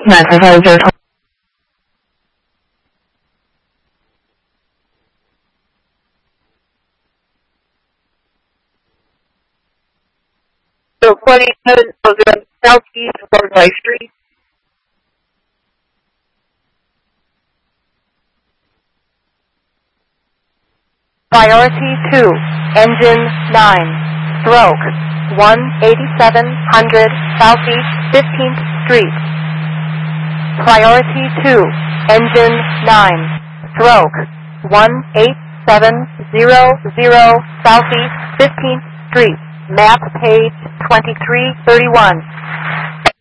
Supervisor. So 27,000 Southeast Broadway Street. Priority 2, Engine 9, stroke 18700 Southeast 15th Street. Priority 2, Engine 9, stroke 18700 Southeast 15th Street. Map page 2331.